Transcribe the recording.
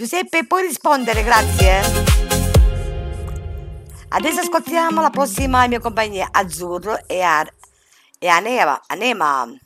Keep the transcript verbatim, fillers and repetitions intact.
Giuseppe, puoi rispondere, grazie. Adesso ascoltiamo la prossima in mia compagnia, Azzurro e, Ar- e Anema. Anema.